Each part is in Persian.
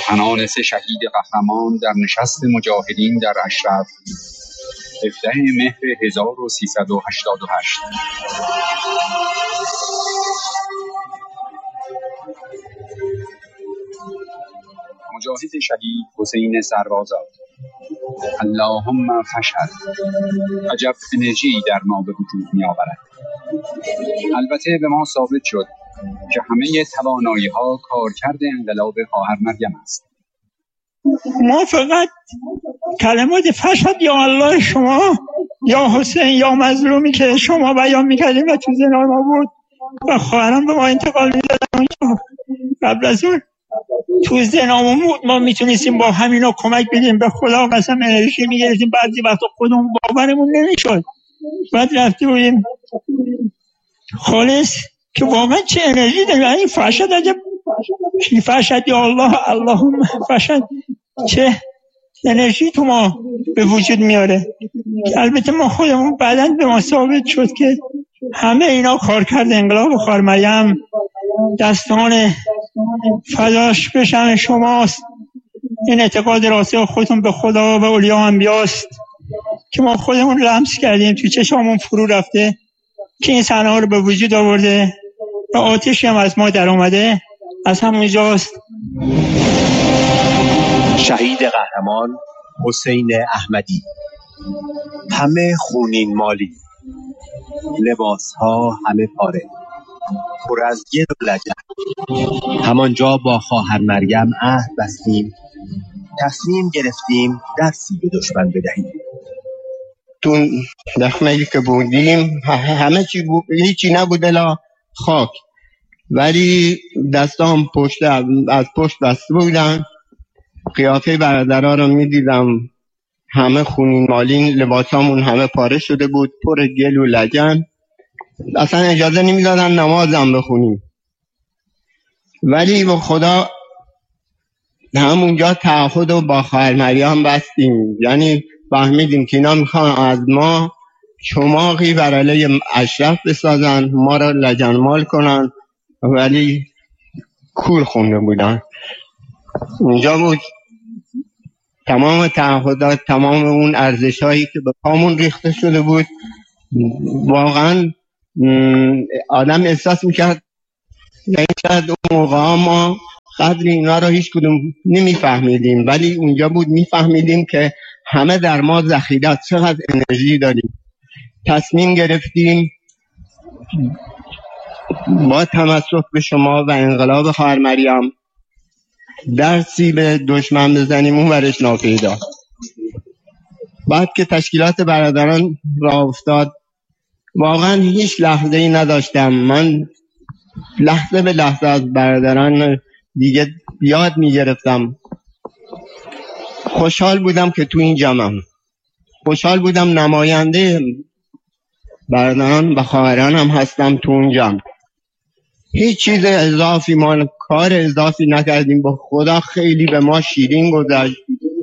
سخنان سه شهید قهرمان در نشست مجاهدین در اشرف 17 مهر 1388. مجاهد شهید حسین سربازاد: اللهم فشهد. عجب انرژی در ما به وجود می آورد. البته به ما ثابت شد که همه توانایی ها کارکرد انقلاب خواهر مریم است. ما فقط کلمات فشهد یا الله شما یا حسین یا مظلومی که شما بیان میکردیم و تو ذهن ما بود و خواهرم به ما انتقال میدادن قبل از اون تو ذهنمون بود، ما میتونستیم با همینا کمک بدیم به خدا، قسم انرژی میگرفتیم. بعضی وقتا خودمون باورمون نمیشد، بعد رفته بودیم خالص که واقعا چه انرژی داریم. این فشهد عجب فشهد یا الله اللهم فشهد چه انرژی تو ما به وجود میاره. البته ما خودمون بعداً به ما ثابت شد که همه اینا کارکرد انقلاب خواهر مریم دستان فداش بشن شماست. این اعتقاد راسخ خودتون به خدا و اولیا و انبیاست که ما خودمون لمس کردیم، تو چشممون فرو رفته که این صحنه ها رو به وجود آورده و آتشی هم از ما در اومده از همونجاست. شهید قهرمان حسین احمدی: همه خونین مالی، لباس ها همه پاره، پر از گل و لجن. همانجا با خواهر مریم عهد بستیم، تصمیم گرفتیم درسی به دشمن بدهیم. تو دخمه‌ای که بودیم همه چی بود، هیچی نبود الا خاک، ولی دستام از پشت بسته بودن. قیافه برادرها رو میدیدم همه خونین مالین، لباسامون همه پاره شده بود، پر گل و لجن. اصلا اجازه نمیدادن نمازم بخونیم، ولی با خدا همونجا تعهد رو با خواهر مریم بستیم. یعنی فهمیدیم که اینا میخوان از ما چماقی بر علیه اشرف بسازن، ما را لجنمال کنن، ولی کور خونده بودن. اونجا بود تمام تعهدات، تمام اون ارزش‌هایی که به پامون ریخته شده بود. واقعا آدم احساس میکرد یعنی شاید اون موقع ما قدر اینا رو هیچ کدوم نمیفهمیدیم، ولی اونجا بود میفهمیدیم که همه در ما ذخیره است، چقدر انرژی داریم. تصمیم گرفتیم با تمسک به شما و انقلاب خواهر مریم درسی به دشمن بزنیم، اون ورش ناپیدا. بعد که تشکیلات برادران راه افتاد واقعا هیچ لحظه ای نداشتم من لحظه به لحظه از برادران دیگه یاد میگرفتم. خوشحال بودم که تو این جمعم، خوشحال بودم نماینده برادران و خواهرانم هستم تو اون جمع. هیچ چیز اضافی، ما کار اضافی نکردیم. با خدا خیلی به ما شیرین گذشت،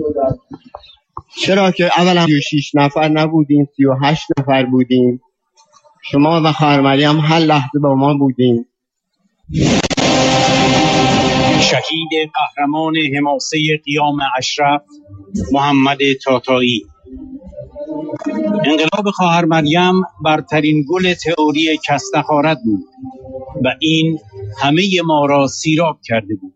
چرا که اولا 36 نفر نبودیم، 38 نفر بودیم. شما و خواهر مریم هر لحظه با ما بودیم. شهید قهرمان حماسه قیام اشرف محمد تاتایی: انقلاب خواهر مریم برترین گل تئوری کستخارت بود و این همه ما را سیراب کرده بود.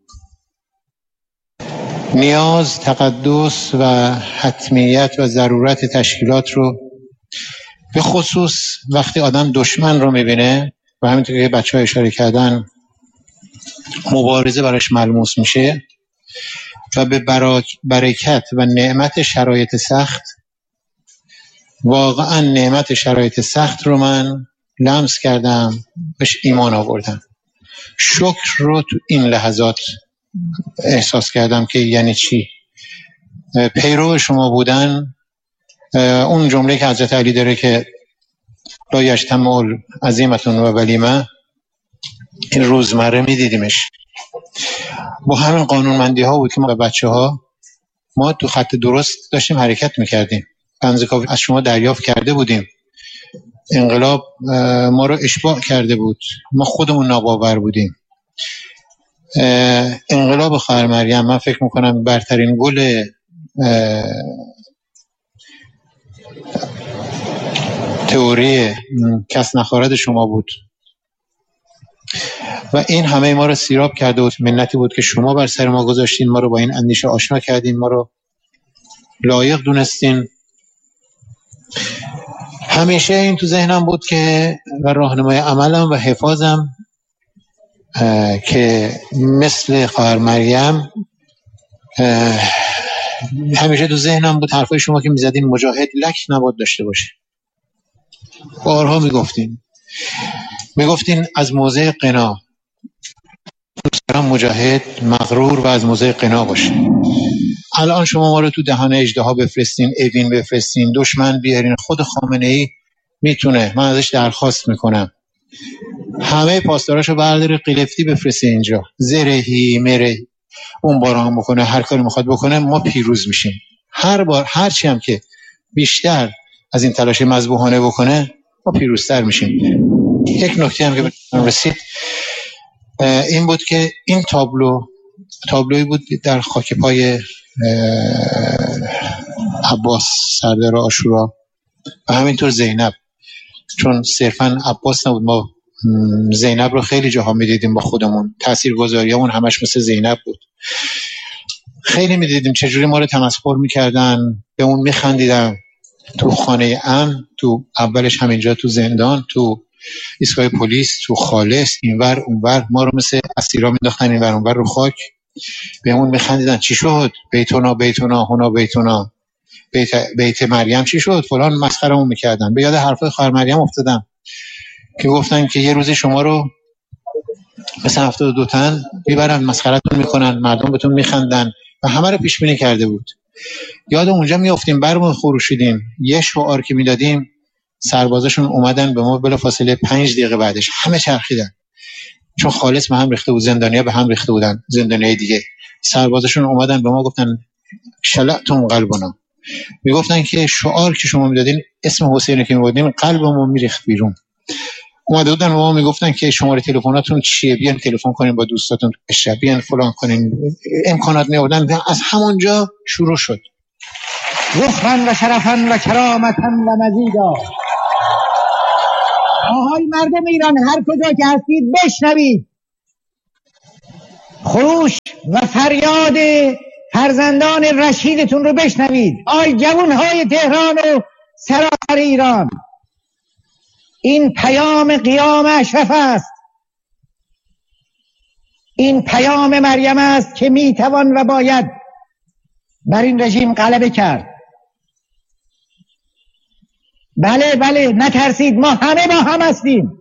نیاز، تقدس و حتمیت و ضرورت تشکیلات رو به خصوص وقتی آدم دشمن رو میبینه و همینطور که بچه ها اشاره کردن مبارزه براش ملموس میشه و به برکت و نعمت شرایط سخت، واقعا نعمت شرایط سخت رو من لمس کردم، بهش ایمان آوردم. شکر رو تو این لحظات احساس کردم که یعنی چی پیرو شما بودن. اون جمله که حضرت علی داره که لا یجتمع عزیمتون و ولیمه، این روزمره میدیدیمش. با همین قانونمندی ها بود که ما با بچه ها ما تو خط درست داشتیم حرکت میکردیم. بنز کافی از شما دریافت کرده بودیم. انقلاب ما رو اشباع کرده بود، ما خودمون ناباور بودیم. انقلاب خواهر مریم من فکر میکنم برترین گل تئوری کس نخوارد شما بود و این همه ما رو سیراب کرده بود. منتی بود که شما بر سر ما گذاشتین، ما رو با این اندیشه آشنا کردین، ما رو لایق دونستین. همیشه این تو ذهنم بود که و راهنمای عملم و حفاظم که مثل خواهر مریم همیشه تو ذهنم بود حرفای شما که میزدین مجاهد لک نباید داشته باشه. بارها میگفتین از موضع قنا مجاهد مغرور و از موضع قنا باشه. الان شما ما رو تو دهان اژدها بفرستین، اوین بفرستین، دشمن بیارین، خود خامنه ای میتونه، من ازش درخواست میکنم همه پاسداراشو برداره قلفتی بفرسته اینجا، زرهی مره اون بارا هم بکنه، هر کاری میخواد بکنه، ما پیروز میشیم. هر بار هرچی هم که بیشتر از این تلاش مذبوحانه بکنه ما پیروزتر میشیم. یک نکته هم که به رسید این بود که این تابلوی بود در خاک پای عباس سردار عاشورا و همینطور زینب، چون صرفا عباس نبود، ما زینب رو خیلی جاها میدیدیم با خودمون، تاثیرگذاریامون همش مثل زینب بود. خیلی میدیدیم چجوری ما رو تمسخر میکردن، به اون میخندیدن. تو خانه امن، تو اولش همینجا تو زندان، تو ایستگاه پلیس، تو خالص، اینور اونور ما رو مثل اسیرا مینداختن اینور اونور رو خاک، به اون میخندیدن. چی شد؟ بیتونا هنا بیتونا، بیت مریم چی شد؟ فلان مسخرمون میکردن. به یاد حرفای خواهر مریم افتادم که گفتن که یه روزی شما رو مثل 72 تن میبرن مسخرتون میکنن، مردم بهتون میخندن و همه رو پیش بینی کرده بود. یاد اونجا میافتیم، برمون خروشیدیم، یه شعار که میدادیم سربازاشون اومدن به ما بلافاصله 5 دقیقه بعدش همه چرخیدن، چون خالص به هم ریخته بود، زندانیا به هم ریخته بودن، زندانیای دیگه. سربازاشون اومدن به ما گفتن شلعتم قلبنا، میگفتن که شعار که شما میدادین، اسم حسین که میبردیم، قلبمون میریخت بیرون. اومده بودن به ما میگفتن که شماره تلفناتون چیه، بیان تلفن کنین با دوستاتون، بیان فلان کنین، امکانات میوردن. از همونجا شروع شد. رخرن و شرفن و کرامتن و مزیدا. آهای مردم ایران، هر کجا که هستید بشنوید خروش و فریاد فرزندان رشیدتون رو بشنوید. آی جوانهای تهران و سراسر ایران، این پیام قیام اشرف است، این پیام مریم است که میتوان و باید بر این رژیم غلبه کرد. بله نترسید، ما همه با هم هستیم.